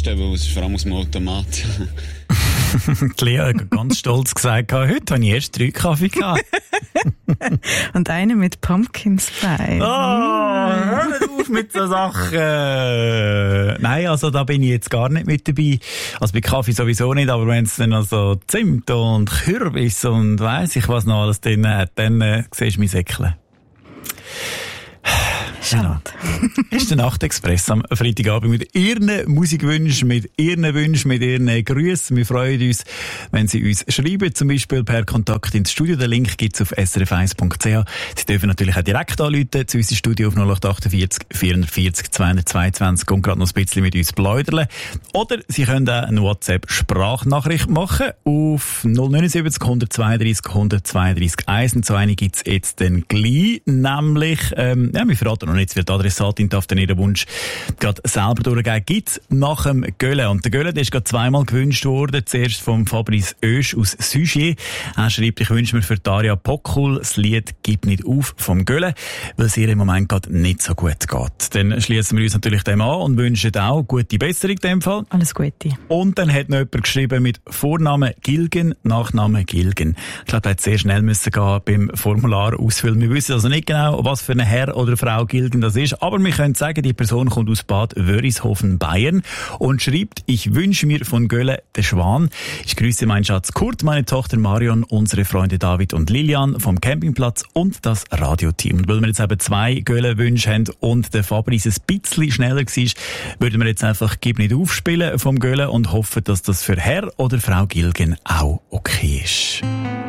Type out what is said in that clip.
besten, weil es ist vor allem aus dem Automat. Die Lea hat ganz stolz gesagt, heute habe ich erst 3 Kaffee gehabt. Und einen mit Pumpkin Spice. Hör nicht auf mit so Sachen. Nein, also da bin ich jetzt gar nicht mit dabei. Also bei Kaffee sowieso nicht, aber wenn es dann also Zimt und Kürbis und weiss ich was noch alles drin hat, dann siehst du mich säckeln. Schade. Ist der Nachtexpress am Freitagabend mit Ihren Musikwünschen, mit Ihren Wünschen, mit Ihren Grüßen. Wir freuen uns, wenn Sie uns schreiben, zum Beispiel per Kontakt ins Studio. Den Link gibt es auf srf1.ch. Sie dürfen natürlich auch direkt anrufen zu unserem Studio auf 0848 440 222 und gerade noch ein bisschen mit uns plaudern. Oder Sie können auch eine WhatsApp-Sprachnachricht machen auf 079 132 132 1. Und so eine gibt es jetzt dann gleich, nämlich, wir verraten noch nicht, wie die Adressatin darf dann ihren Wunsch gerade selber durchgeben. Gibt's nach dem Gölle. Und der Gölle, der ist gerade zweimal gewünscht worden. Zuerst vom Fabrice Oesch aus Sugier. Er schreibt, ich wünsche mir für Daria Pockul das Lied «Gib nicht auf» vom Gölle, weil es ihr im Moment gerade nicht so gut geht. Dann schließen wir uns natürlich dem an und wünschen auch gute Besserung in dem Fall. Alles Gute. Und dann hat noch jemand geschrieben mit Vornamen Gilgen, Nachname Gilgen. Ich glaube, er hat sehr schnell müssen gehen beim Formular ausfüllen. Wir wissen also nicht genau, was für eine Herr oder Frau Gilgen das ist, aber wir können sagen, die Person kommt aus Bad Wörishofen, Bayern und schreibt, ich wünsche mir von Gölle den Schwan. Ich grüße meinen Schatz Kurt, meine Tochter Marion, unsere Freunde David und Lilian vom Campingplatz und das Radioteam. Und weil wir jetzt eben 2 Gölle-Wünsche haben und der Fabrice ein bisschen schneller war, würden wir jetzt einfach «Gib nicht aufspielen» vom Gölle und hoffen, dass das für Herr oder Frau Gilgen auch okay ist.